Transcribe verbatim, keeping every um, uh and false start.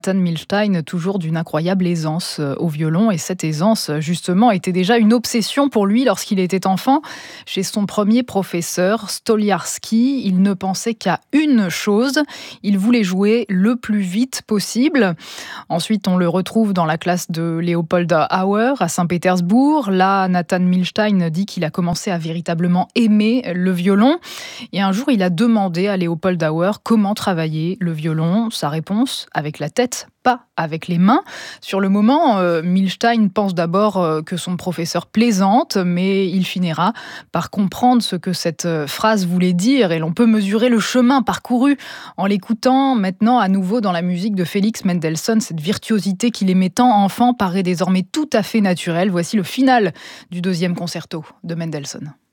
Nathan Milstein, toujours d'une incroyable aisance euh, au violon, et cette aisance, justement, était déjà une obsession pour lui lorsqu'il était enfant. Chez son premier professeur, Stoliarski, il ne pensait qu'à une chose, il voulait jouer le plus vite possible. Ensuite, on le retrouve dans la classe de Leopold Auer à Saint-Pétersbourg. Là, Nathan Milstein dit qu'il a commencé à véritablement aimer le violon. Et un jour, il a demandé à Leopold Auer comment travailler le violon. Sa réponse, avec la tête, pas avec les mains. Sur le moment, euh, Milstein pense d'abord euh, que son professeur plaisante, mais il finira par comprendre ce que cette euh, phrase voulait dire, et l'on peut mesurer le chemin parcouru en l'écoutant maintenant à nouveau dans la musique de Félix Mendelssohn. Cette virtuosité qu'il aimait tant enfant paraît désormais tout à fait naturelle. Voici le final du deuxième concerto de Mendelssohn.